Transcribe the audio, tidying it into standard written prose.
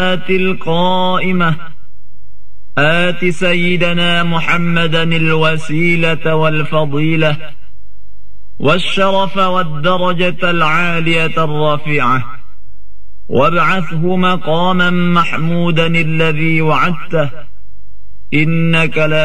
القائمة آت سيدنا محمدا الوسيلة والفضيلة والشرف والدرجة العالية الرفيعة وابعثه مقاما محمودا الذي وعدته إنك لا